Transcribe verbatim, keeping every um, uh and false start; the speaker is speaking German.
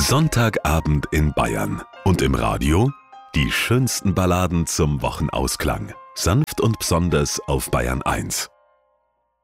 Sonntagabend in Bayern. Und im Radio die schönsten Balladen zum Wochenausklang. Sanft und besonders auf Bayern eins.